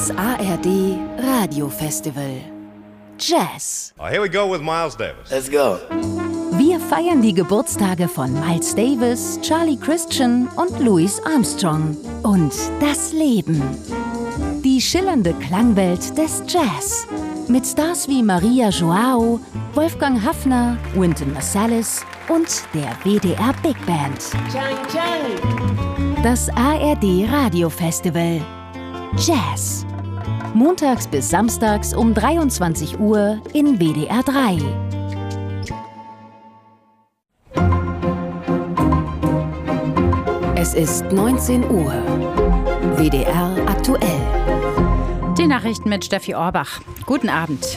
Das ARD Radiofestival Jazz. Here we go with Miles Davis. Let's go. Wir feiern die Geburtstage von Miles Davis, Charlie Christian und Louis Armstrong. Und das Leben. Die schillernde Klangwelt des Jazz. Mit Stars wie Maria Joao, Wolfgang Haffner, Wynton Marsalis und der WDR Big Band. Das ARD Radiofestival Jazz. Montags bis samstags um 23 Uhr in WDR 3. Es ist 19 Uhr. WDR aktuell. Die Nachrichten mit Steffi Orbach. Guten Abend.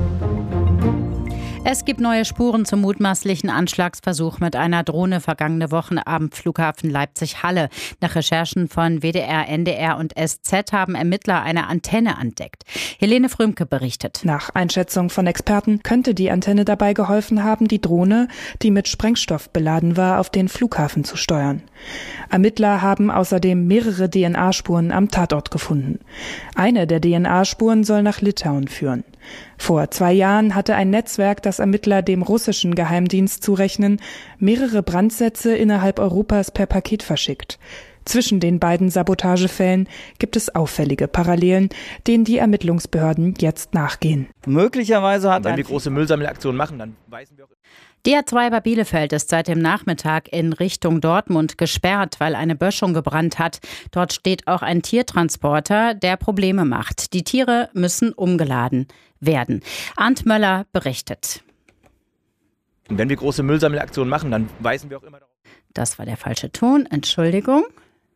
Es gibt neue Spuren zum mutmaßlichen Anschlagsversuch mit einer Drohne vergangene Woche am Flughafen Leipzig-Halle. Nach Recherchen von WDR, NDR und SZ haben Ermittler eine Antenne entdeckt. Helene Frömke berichtet. Nach Einschätzung von Experten könnte die Antenne dabei geholfen haben, die Drohne, die mit Sprengstoff beladen war, auf den Flughafen zu steuern. Ermittler haben außerdem mehrere DNA-Spuren am Tatort gefunden. Eine der DNA-Spuren soll nach Litauen führen. Vor 2 Jahren hatte ein Netzwerk, das Ermittler dem russischen Geheimdienst zurechnen, mehrere Brandsätze innerhalb Europas per Paket verschickt. Zwischen den beiden Sabotagefällen gibt es auffällige Parallelen, denen die Ermittlungsbehörden jetzt nachgehen. Möglicherweise wenn wir große Müllsammelaktionen machen, dann weisen wir auch. Die A2 bei Bielefeld ist seit dem Nachmittag in Richtung Dortmund gesperrt, weil eine Böschung gebrannt hat. Dort steht auch ein Tiertransporter, der Probleme macht. Die Tiere müssen umgeladen werden. Arndt Möller berichtet. Wenn wir große Müllsammelaktionen machen, dann weisen wir auch immer darauf. Das war der falsche Ton, Entschuldigung.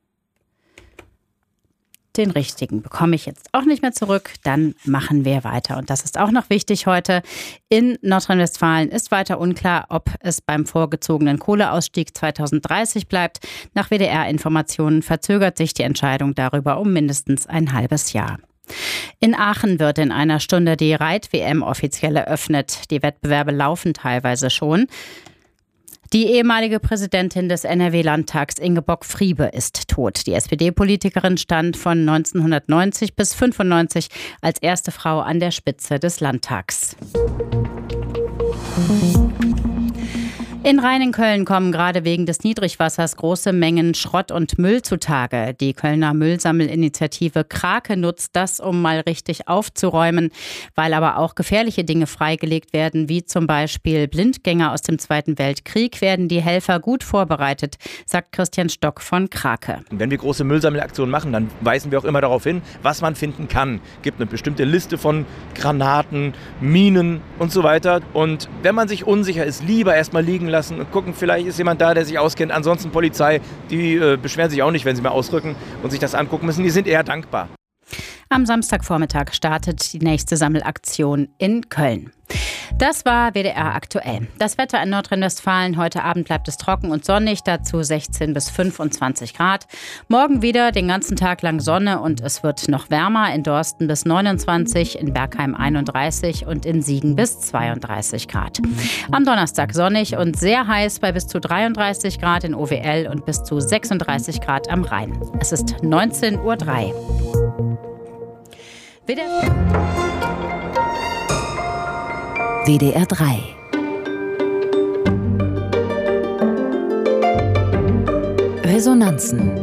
Den richtigen bekomme ich jetzt auch nicht mehr zurück. Dann machen wir weiter. Und das ist auch noch wichtig heute. In Nordrhein-Westfalen ist weiter unklar, ob es beim vorgezogenen Kohleausstieg 2030 bleibt. Nach WDR-Informationen verzögert sich die Entscheidung darüber um mindestens ein halbes Jahr. In Aachen wird in einer Stunde die Reit-WM offiziell eröffnet. Die Wettbewerbe laufen teilweise schon. Die ehemalige Präsidentin des NRW-Landtags Ingeborg Friebe ist tot. Die SPD-Politikerin stand von 1990 bis 1995 als erste Frau an der Spitze des Landtags. In Rhein-in-Köln kommen gerade wegen des Niedrigwassers große Mengen Schrott und Müll zutage. Die Kölner Müllsammelinitiative Krake nutzt das, um mal richtig aufzuräumen. Weil aber auch gefährliche Dinge freigelegt werden, wie zum Beispiel Blindgänger aus dem Zweiten Weltkrieg, werden die Helfer gut vorbereitet, sagt Christian Stock von Krake. Wenn wir große Müllsammelaktionen machen, dann weisen wir auch immer darauf hin, was man finden kann. Es gibt eine bestimmte Liste von Granaten, Minen und so weiter. Und wenn man sich unsicher ist, lieber erstmal liegen lassen und gucken, vielleicht ist jemand da, der sich auskennt. Ansonsten Polizei, die beschweren sich auch nicht, wenn sie mal ausrücken und sich das angucken müssen. Die sind eher dankbar. Am Samstagvormittag startet die nächste Sammelaktion in Köln. Das war WDR aktuell. Das Wetter in Nordrhein-Westfalen. Heute Abend bleibt es trocken und sonnig, dazu 16 bis 25 Grad. Morgen wieder den ganzen Tag lang Sonne und es wird noch wärmer. In Dorsten bis 29, in Bergheim 31 und in Siegen bis 32 Grad. Am Donnerstag sonnig und sehr heiß bei bis zu 33 Grad in OWL und bis zu 36 Grad am Rhein. Es ist 19:03 Uhr. WDR 3. Resonanzen.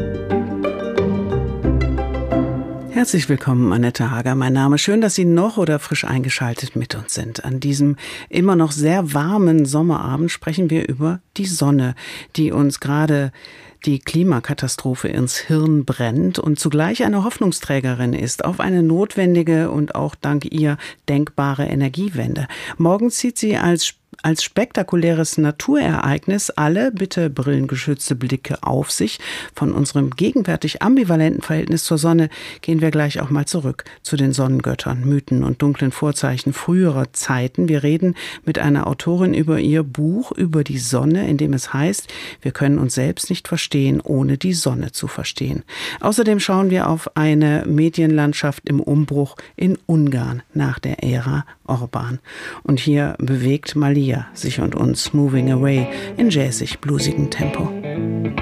Herzlich willkommen, Annette Hager. Mein Name. Schön, dass Sie noch oder frisch eingeschaltet mit uns sind. An diesem immer noch sehr warmen Sommerabend sprechen wir über die Sonne, die uns gerade die Klimakatastrophe ins Hirn brennt und zugleich eine Hoffnungsträgerin ist auf eine notwendige und auch dank ihr denkbare Energiewende. Morgen zieht sie als spektakuläres Naturereignis alle, bitte brillengeschützte Blicke auf sich. Von unserem gegenwärtig ambivalenten Verhältnis zur Sonne gehen wir gleich auch mal zurück zu den Sonnengöttern, Mythen und dunklen Vorzeichen früherer Zeiten. Wir reden mit einer Autorin über ihr Buch über die Sonne, in dem es heißt, wir können uns selbst nicht verstehen, ohne die Sonne zu verstehen. Außerdem schauen wir auf eine Medienlandschaft im Umbruch in Ungarn nach der Ära Orban. Und hier bewegt Malia sich und uns Moving Away in jazzig-bluesigem Tempo.